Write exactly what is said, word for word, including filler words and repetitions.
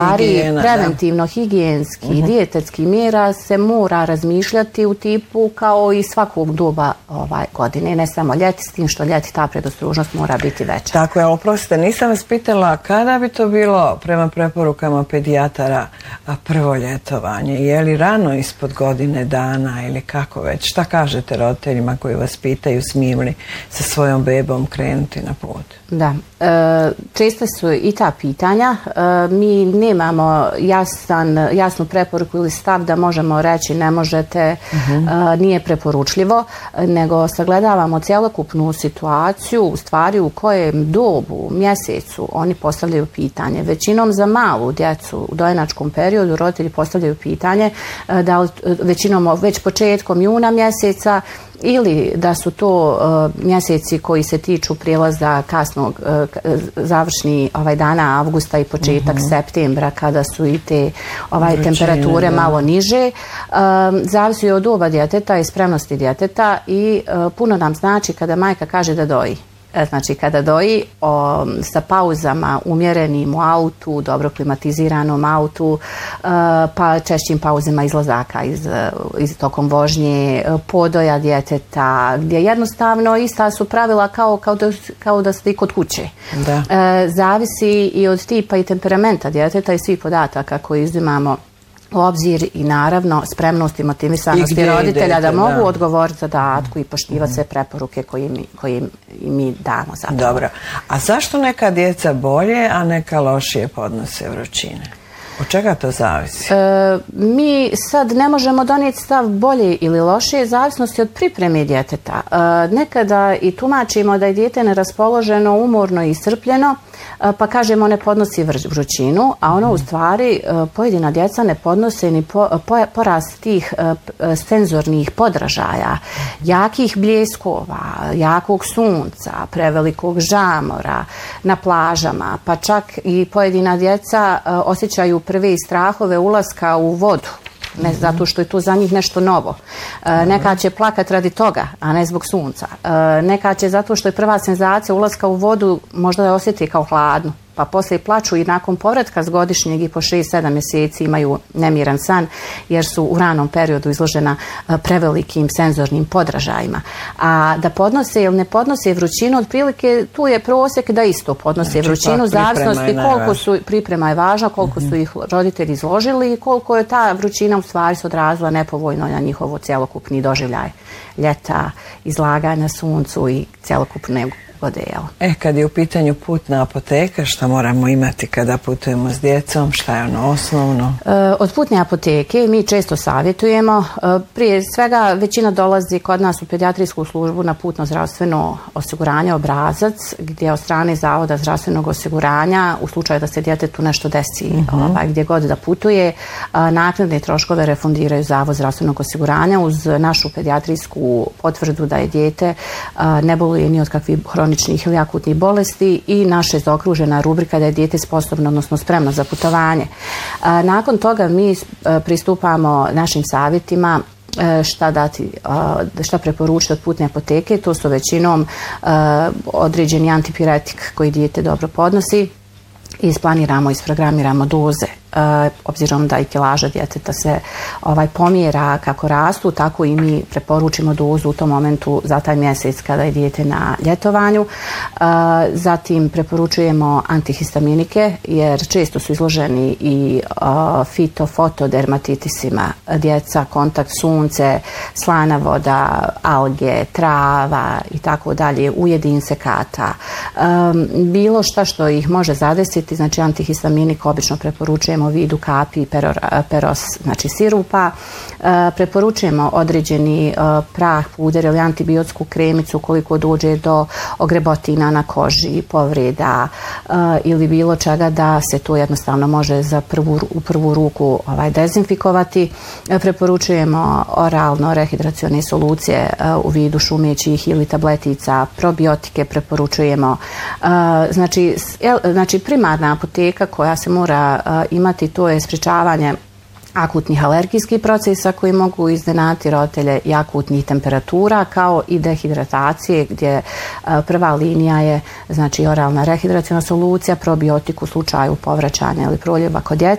Higijena, preventivno, higijenski, uh-huh. dijetetski mjera se mora razmišljati u tipu kao i svakog doba ovaj, godine, ne samo ljeti, s tim što ljeti ta predostrožnost mora biti veća. Tako je, oprostite, nisam vas pitala kada bi to bilo prema preporukama pedijatara prvo ljetovanje, je li rano ispod godine dana ili kako već? Šta kažete roditeljima koji vas pitaju smiju li sa svojom bebom krenuti na put? Da, e, česte su i ta pitanja. E, mi nemamo jasan, jasnu preporuku ili stav da možemo reći ne možete, uh-huh. e, nije preporučljivo, nego sagledavamo cjelokupnu situaciju, u stvari u kojem dobu, mjesecu oni postavljaju pitanje. Većinom za malu djecu u dojenačkom periodu roditelji postavljaju pitanje e, da većinom već početkom juna mjeseca ili da su to uh, mjeseci koji se tiču prijelaza kasnog uh, završni ovaj dana avgusta i početak uh-huh. septembra kada su i te ovaj Vrućine, temperature da. malo niže. Uh, zavisi od doba djeteta i spremnosti djeteta i uh, puno nam znači kada majka kaže da doji. Znači kada doji o, sa pauzama umjerenim u autu, dobro klimatiziranom autu, e, pa češćim pauzama izlazaka iz, iz tokom vožnje, podoja djeteta, gdje jednostavno ista su pravila kao, kao, da, kao da ste i kod kuće. Da. E, zavisi i od tipa i temperamenta djeteta i svih podataka koje izimamo u obzir i naravno spremnost i motivisanosti roditelja idete, da mogu da. odgovoriti zadatku i poštivati mm. sve preporuke koje mi, koje mi damo. Zapravo. Dobro. A zašto neka djeca bolje, a neka lošije podnose vrućine? Od čega to zavisi? E, mi sad ne možemo donijeti stav bolje ili lošije, zavisnosti od pripreme djeteta. E, nekada i tumačimo da je dijete neraspoloženo, umorno i iscrpljeno, e, pa kažemo ne podnosi vrućinu, a ono u stvari e, pojedina djeca ne podnose ni po, po, porast tih e, senzornih podražaja, jakih bljeskova, jakog sunca, prevelikog žamora na plažama, pa čak i pojedina djeca e, osjećaju prve strahove ulaska u vodu, ne zato što je to za njih nešto novo. E, neka će plakat radi toga, a ne zbog sunca. E, neka će zato što je prva senzacija ulaska u vodu možda da osjeti kao hladnu, pa poslije plaču i nakon povratka s godišnjeg i po šest sedam mjeseci imaju nemiran san jer su u ranom periodu izložena prevelikim senzornim podražajima. A da podnose ili ne podnose vrućinu, otprilike tu je prosjek da isto podnose znači, vrućinu, zavisnosti koliko su, priprema je važna, koliko mm-hmm. su ih roditelji izložili i koliko je ta vrućina u stvari se odrazila nepovoljno na njihovo cjelokupni doživljaj ljeta, izlaganja suncu i cjelokupne odijelo. E, kad je u pitanju putna apoteka, šta moramo imati kada putujemo s djecom, šta je ono osnovno? E, od putne apoteke mi često savjetujemo. E, prije svega većina dolazi kod nas u pedijatrijsku službu na putno zdravstveno osiguranje obrazac, gdje od strane Zavoda zdravstvenog osiguranja u slučaju da se djetetu nešto desi mm-hmm. ovaj, gdje god da putuje, a, naknadne troškove refundiraju Zavod zdravstvenog osiguranja uz našu pedijatrijsku potvrdu da je dijete a, ne boluje ni od kakvih hroničnih ili akutnih bolesti i naša je zaokružena rubrika da je dijete sposobno, odnosno spremno za putovanje. A, nakon toga mi a, pristupamo našim savjetima šta dati, šta preporučiti od putne apoteke. To su većinom a, određeni antipiretik koji dijete dobro podnosi. Isplaniramo, isprogramiramo doze. Uh, obzirom da i kilaža djeteta se ovaj, pomjera kako rastu, tako i mi preporučimo dozu u tom momentu za taj mjesec kada je dijete na ljetovanju. Uh, zatim preporučujemo antihistaminike jer često su izloženi i uh, fitofotodermatitisima djeca, kontakt sunce, slana voda, alge, trava i tako dalje, ujedi insekata. Um, bilo šta što ih može zadesiti, znači antihistaminik obično preporučujemo u vidu kapi i peror, peros, znači sirupa. E, preporučujemo određeni e, prah, puder ili antibiotsku kremicu koliko dođe do ogrebotina na koži, povreda e, ili bilo čega da se to jednostavno može za prvu, u prvu ruku ovaj, dezinfikovati. E, preporučujemo oralno rehidracione solucije e, u vidu šumećih ili tabletica, probiotike preporučujemo. E, znači, znači primarna apoteka koja se mora e, imati to je sprječavanje akutnih alergijskih procesa koji mogu iznenaditi roditelje i akutnih temperatura kao i dehidratacije gdje prva linija je znači oralna rehidraciona solucija, probiotik u slučaju povraćanja ili proljeva kod djece.